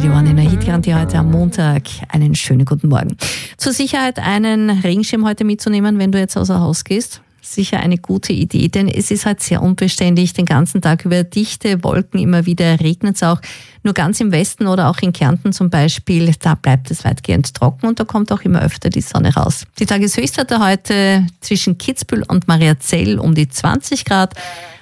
Radio 1 in der Hitgarantie heute am Montag. Einen schönen guten Morgen. Zur Sicherheit einen Regenschirm heute mitzunehmen, wenn du jetzt außer Haus gehst. Sicher eine gute Idee, denn es ist halt sehr unbeständig. Den ganzen Tag über dichte Wolken, immer wieder regnet es auch. Nur ganz im Westen oder auch in Kärnten zum Beispiel, da bleibt es weitgehend trocken und da kommt auch immer öfter die Sonne raus. Die Tageshöchstwerte heute zwischen Kitzbühel und Mariazell um die 20 Grad.